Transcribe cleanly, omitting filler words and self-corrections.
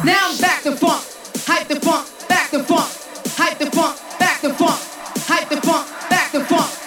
Now I'm back to funk, hype the funk, back to funk, hype the funk, back to funk, hype the funk, back to funk.